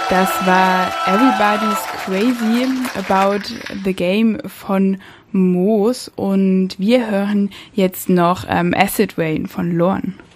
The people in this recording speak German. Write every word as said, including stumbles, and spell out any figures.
Das war Everybody's Crazy About the Game von Moos und wir hören jetzt noch ähm, Acid Rain von Lorn.